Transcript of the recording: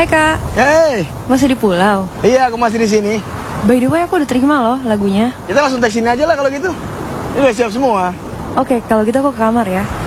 Hai Kak, Hey, masih di pulau? iya aku masih di sini. By the way, aku udah terima loh lagunya. Kita langsung tes sini aja lah kalau gitu. Ini udah siap semua. Oke, kalau gitu aku ke kamar ya.